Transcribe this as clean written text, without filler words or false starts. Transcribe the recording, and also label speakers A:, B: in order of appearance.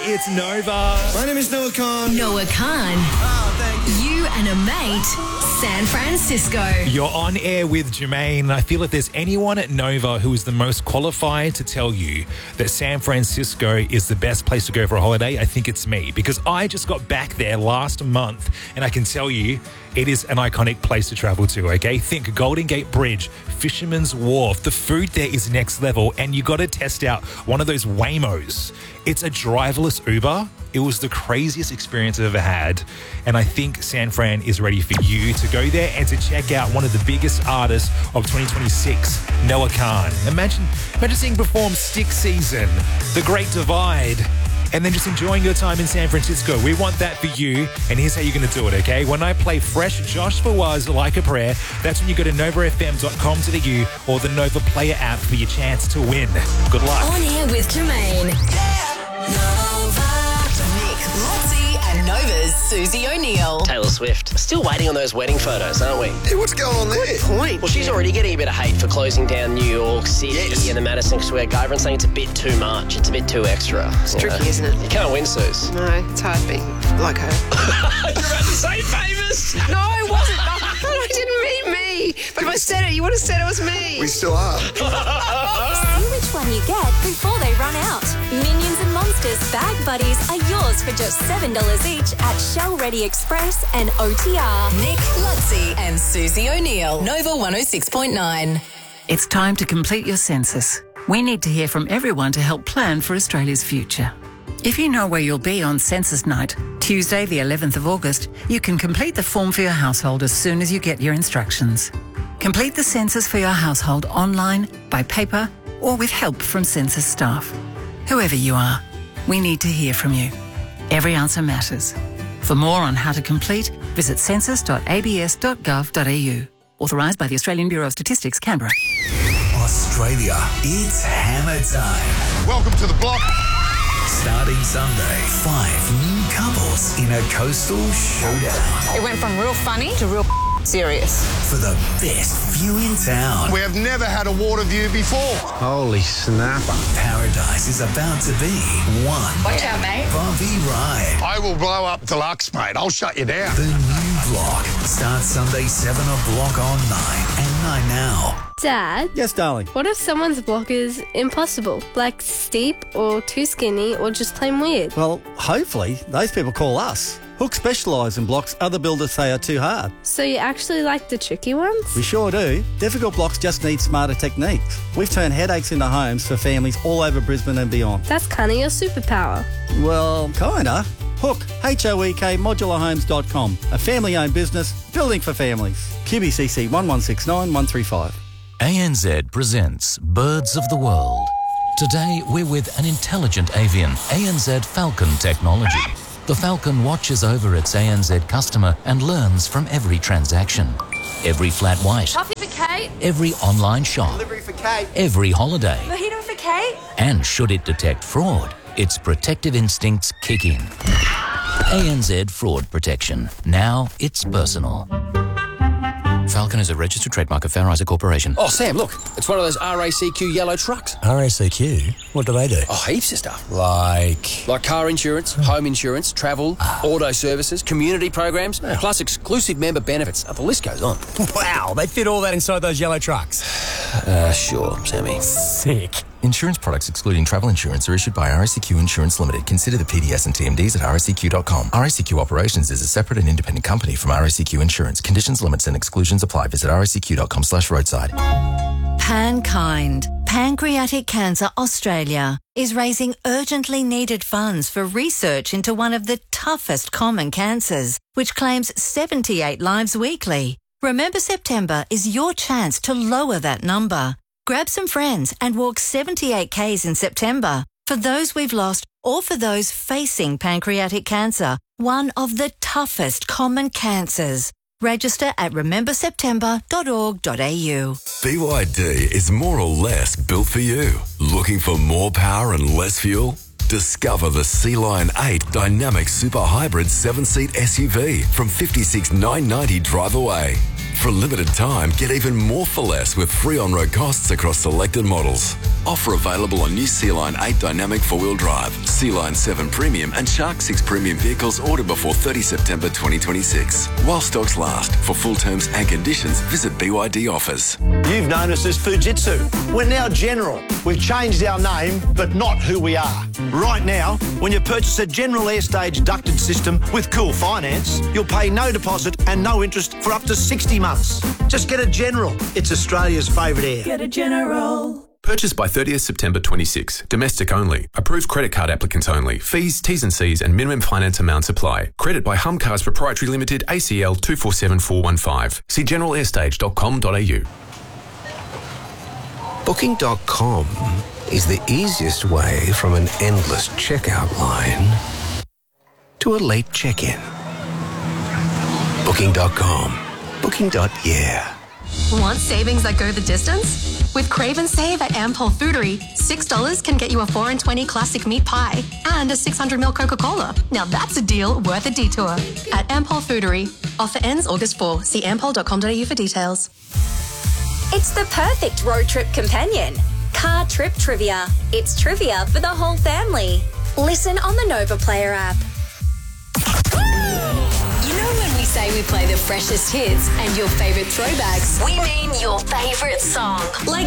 A: it's Nova.
B: My name is Noah Khan.
C: Noah Khan.
B: Oh, thank you.
C: You and a mate, San Francisco.
A: You're on air with Jermaine. I feel if there's anyone at Nova who is the most qualified to tell you that San Francisco is the best place to go for a holiday, I think it's me. Because I just got back there last month and I can tell you it is an iconic place to travel to, okay? Think Golden Gate Bridge, Fisherman's Wharf. The food there is next level and you got to test out one of those Waymos. It's a driverless Uber. It was the craziest experience I've ever had. And I think San Fran is ready for you to go there and to check out one of the biggest artists of 2026, Noah Khan. Imagine seeing perform Stick Season, The Great Divide, and then just enjoying your time in San Francisco. We want that for you, and here's how you're going to do it, okay? When I play fresh Josh Fawaz Like a Prayer, that's when you go to novafm.com.au or the Nova Player app for your chance to win. Good luck.
C: On air with Jermaine. Nova. Nick, Lotzie and Nova's Susie O'Neill.
D: Taylor Swift. Still waiting on those wedding photos, aren't we?
B: Hey, what's going on there?
D: Point. Well, she's already getting a bit of hate for closing down New York City and the Madison Square Garden and saying it's a bit too much. It's a bit too extra.
E: It's tricky, isn't it?
D: You can't win, Suze.
E: No, it's hard being like her.
D: You're about to say famous.
E: No, I wasn't. I didn't mean me. But if I said it, you would have said it was me.
B: We still are.
F: See which one you get before they run out. Minions and Monsters Bag Buddies are yours for just $7 each at Shell Ready Express and OTR.
C: Nick, Lotzie and Susie O'Neill. Nova 106.9.
G: It's time to complete your census. We need to hear from everyone to help plan for Australia's future. If you know where you'll be on census night, Tuesday the 11th of August, you can complete the form for your household as soon as you get your instructions. Complete the census for your household online, by paper, or with help from census staff. Whoever you are, we need to hear from you. Every answer matters. For more on how to complete, visit census.abs.gov.au. Authorised by the Australian Bureau of Statistics, Canberra.
H: Australia, it's hammer time.
B: Welcome to the block.
H: Starting Sunday, 5 new couples in a coastal showdown.
E: It went from real funny to real serious.
H: For the best view in town.
B: We have never had a water view before. Holy snapper.
H: Paradise is about to be one.
E: Watch out, mate.
H: Bumpy ride.
B: I will blow up deluxe, mate. I'll shut you down.
H: The new block starts Sunday 7 o'clock on 9 and 9 now.
I: Dad,
J: Yes, darling.
I: what if someone's block is impossible? Like steep or too skinny or just plain weird?
J: Well, hopefully those people call us. Hook specialise in blocks other builders say are too hard.
I: So you actually like the tricky ones?
J: We sure do. Difficult blocks just need smarter techniques. We've turned headaches into homes for families all over Brisbane and beyond.
I: That's kind of your superpower.
J: Well, kinda. Hook, H-O-E-K, modularhomes.com. A family-owned business, building for families. QBCC 1169 135.
K: ANZ presents Birds of the World. Today we're with an intelligent avian, ANZ Falcon Technology. The Falcon watches over its ANZ customer and learns from every transaction. Every flat white.
F: Coffee for Kate.
K: Every online shop.
B: Delivery for Kate.
K: Every holiday.
F: Mojito for Kate.
K: And should it detect fraud, its protective instincts kick in. ANZ Fraud Protection. Now it's personal. Falcon is a registered trademark of Fair Isaac Corporation.
D: Oh, Sam, look. It's one of those RACQ yellow trucks.
H: RACQ? What do they do?
D: Oh, heaps of stuff.
H: Like
D: car insurance, home insurance, travel, auto services, community programs, plus exclusive member benefits. The list goes on.
H: Wow, they fit all that inside those yellow trucks.
D: Sure, Sammy.
H: Sick.
K: Insurance products excluding travel insurance are issued by RACQ Insurance Limited. Consider the PDS and TMDs at racq.com. RACQ Operations is a separate and independent company from RACQ Insurance. Conditions, limits and exclusions apply. Visit racq.com/roadside.
F: Pankind, Pancreatic Cancer Australia, is raising urgently needed funds for research into one of the toughest common cancers, which claims 78 lives weekly. Remember September is your chance to lower that number. Grab some friends and walk 78 Ks in September for those we've lost or for those facing pancreatic cancer, one of the toughest common cancers. Register at rememberseptember.org.au.
L: BYD is more or less built for you. Looking for more power and less fuel? Discover the Sea Lion 8 Dynamic Super Hybrid 7-seat SUV from $56,990 drive away. For a limited time, get even more for less with free on-road costs across selected models. Offer available on new Sea-Line 8 Dynamic 4-wheel drive, Sea-Line 7 Premium and Shark 6 Premium vehicles ordered before 30 September 2026. While stocks last. For full terms and conditions, visit BYD Offers.
B: You've known us as Fujitsu. We're now General. We've changed our name, but not who we are. Right now, when you purchase a General Airstage ducted system with Cool Finance, you'll pay no deposit and no interest for up to 60 months. Just get a General. It's Australia's favourite air.
M: Get a General.
N: Purchased by 30th September 26. Domestic only. Approved credit card applicants only. Fees, T's and C's and minimum finance amounts apply. Credit by Humcars Proprietary Limited, ACL 247415. See generalairstage.com.au.
O: Booking.com is the easiest way from an endless checkout line to a late check-in. Booking.com. Booking.yeah.
P: Want savings that go the distance? With Crave and Save at Ampol Foodery, $6 can get you a 4 and 20 classic meat pie and a 600ml Coca-Cola. Now that's a deal worth a detour. At Ampol Foodery. Offer ends August 4. See ampol.com.au for details.
Q: It's the perfect road trip companion. Car Trip Trivia. It's trivia for the whole family. Listen on the Nova Player app.
C: You know when we say we play the freshest hits and your favourite throwbacks, we mean your favourite song. Like